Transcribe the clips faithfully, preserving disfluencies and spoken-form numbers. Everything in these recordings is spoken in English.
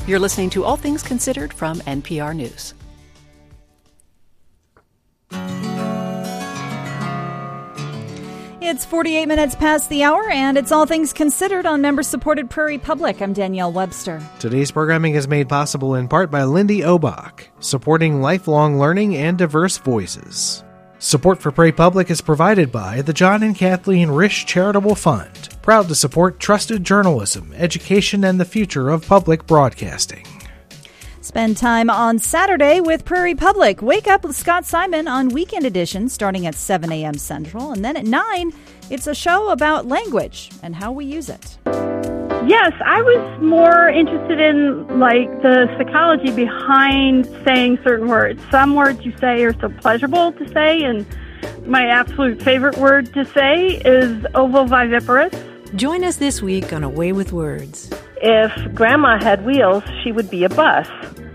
You're listening to All Things Considered from N P R News. It's forty-eight minutes past the hour, and it's All Things Considered on member-supported Prairie Public. I'm Danielle Webster. Today's programming is made possible in part by Lindy Obach, supporting lifelong learning and diverse voices. Support for Prairie Public is provided by the John and Kathleen Risch Charitable Fund, proud to support trusted journalism, education, and the future of public broadcasting. Spend time on Saturday with Prairie Public. Wake up with Scott Simon on Weekend Edition starting at seven a.m. Central. And then at nine, it's a show about language and how we use it. Yes, I was more interested in, like, the psychology behind saying certain words. Some words you say are so pleasurable to say, and my absolute favorite word to say is ovoviviparous. Join us this week on Away with Words. If Grandma had wheels, she would be a bus.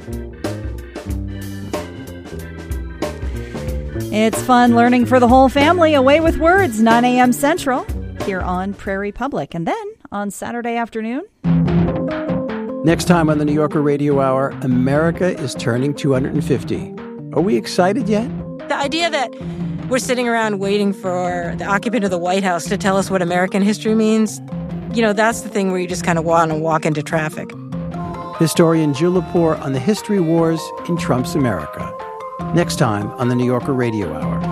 It's fun learning for the whole family. Away with Words, nine a.m. Central, here on Prairie Public. And then on Saturday afternoon. Next time on the New Yorker Radio Hour, America is turning two hundred fifty. Are we excited yet? The idea that we're sitting around waiting for the occupant of the White House to tell us what American history means, you know, that's the thing where you just kind of want to walk into traffic. Historian Jill Lepore on the history wars in Trump's America. Next time on the New Yorker Radio Hour.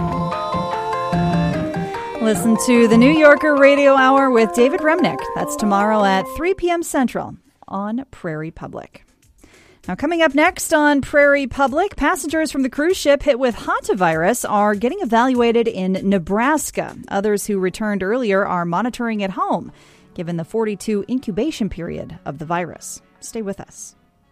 Listen to the New Yorker Radio Hour with David Remnick. That's tomorrow at three p.m. Central on Prairie Public. Now, coming up next on Prairie Public, passengers from the cruise ship hit with hantavirus are getting evaluated in Nebraska. Others who returned earlier are monitoring at home, given the forty-two incubation period of the virus. Stay with us.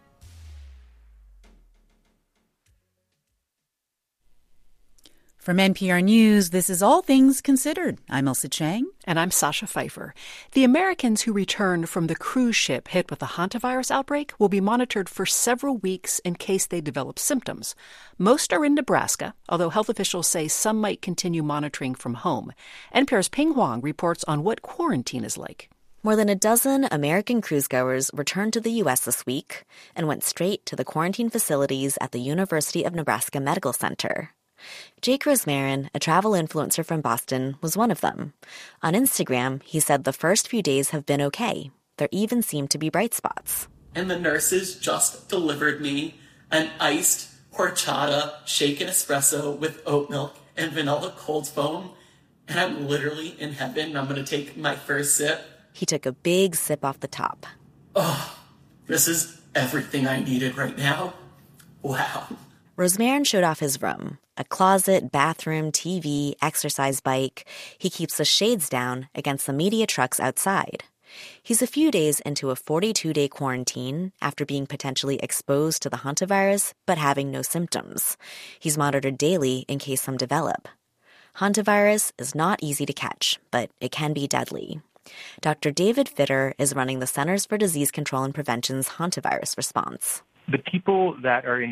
From N P R News, this is All Things Considered. I'm Elsa Chang. And I'm Sasha Pfeiffer. The Americans who returned from the cruise ship hit with a hantavirus outbreak will be monitored for several weeks in case they develop symptoms. Most are in Nebraska, although health officials say some might continue monitoring from home. N P R's Ping Huang reports on what quarantine is like. More than a dozen American cruisegoers returned to the U S this week and went straight to the quarantine facilities at the University of Nebraska Medical Center. Jake Rosmarin, a travel influencer from Boston, was one of them. On Instagram, he said the first few days have been okay. There even seemed to be bright spots. And the nurses just delivered me an iced horchata shaken espresso with oat milk and vanilla cold foam. And I'm literally in heaven. I'm going to take my first sip. He took a big sip off the top. Oh, this is everything I needed right now. Wow. Rosmarin showed off his room. A closet, bathroom, T V, exercise bike. He keeps the shades down against the media trucks outside. He's a few days into a forty-two-day quarantine after being potentially exposed to the hantavirus but having no symptoms. He's monitored daily in case some develop. Hantavirus is not easy to catch, but it can be deadly. Doctor David Fitter is running the Centers for Disease Control and Prevention's hantavirus response. The people that are in